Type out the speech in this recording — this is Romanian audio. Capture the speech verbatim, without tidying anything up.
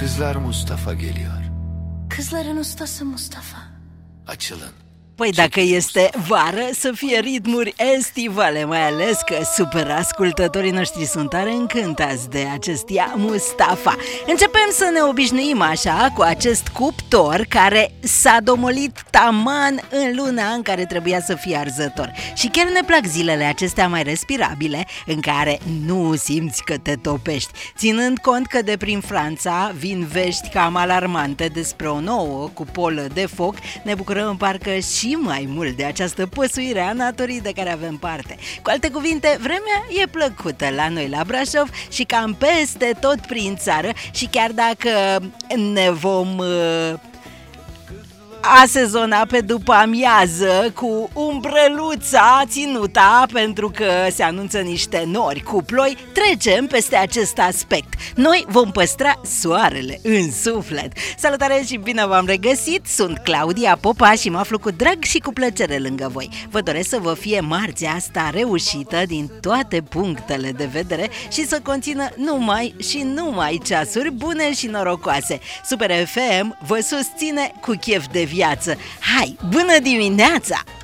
Kızlar Mustafa geliyor. Kızların ustası Mustafa. Açılın. Păi dacă este vară, să fie ritmuri estivale, mai ales că super ascultătorii noștri sunt tare încântați de acest Ia Mustafa. Începem să ne obișnuim așa cu acest cuptor care s-a domolit taman în luna în care trebuia să fie arzător. Și chiar ne plac zilele acestea mai respirabile, în care nu simți că te topești. Ținând cont că de prin Franța vin vești cam alarmante despre o nouă cupolă de foc, ne bucurăm parcă și și mai mult de această păsuire a naturii de care avem parte. Cu alte cuvinte, vremea e plăcută la noi la Brașov și cam peste tot prin țară și chiar dacă ne vom uh, asezona pe după amiază cu umbreluța ținuta pentru că se anunță niște nori cu ploi, trecem peste acest aspect. Noi vom păstra soarele în suflet. Salutare și bine v-am regăsit, sunt Claudia Popa și mă aflu cu drag și cu plăcere lângă voi. Vă doresc să vă fie marțea asta reușită din toate punctele de vedere și să conțină numai și numai ceasuri bune și norocoase. Super F M vă susține cu chef de viață. Hai, bună dimineața!